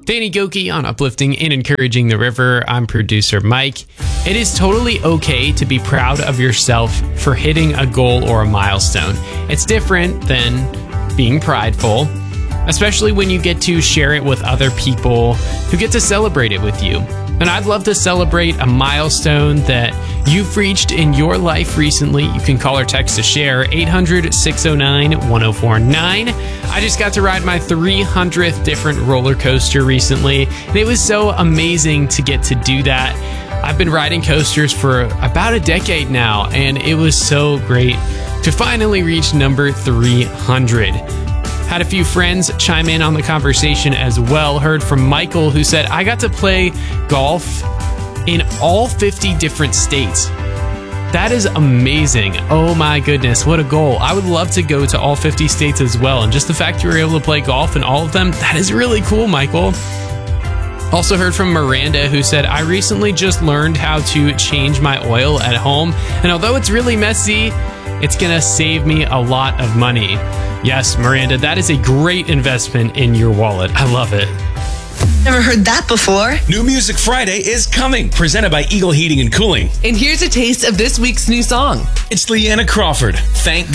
Danny Goki on Uplifting and Encouraging the River. I'm producer Mike. It is totally okay to be proud of yourself for hitting a goal or a milestone. It's different than being prideful, especially when you get to share it with other people who get to celebrate it with you. And I'd love to celebrate a milestone that you've reached in your life recently. You can call or text to share 800-609-1049. I just got to ride my 300th different roller coaster recently, and it was so amazing to get to do that. I've been riding coasters for about a decade now, and it was so great to finally reach number 300. Had a few friends chime in on the conversation as well. Heard from Michael, who said, I got to play golf in all 50 different states. That is amazing. Oh my goodness, what a goal. I would love to go to all 50 states as well. And just the fact you were able to play golf in all of them, that is really cool, Michael. Also heard from Miranda, who said, I recently just learned how to change my oil at home. And although it's really messy, it's going to save me a lot of money. Yes, Miranda, that is a great investment in your wallet. I love it. Never heard that before. New Music Friday is coming, presented by Eagle Heating and Cooling. And here's a taste of this week's new song. It's Leanna Crawford, Thank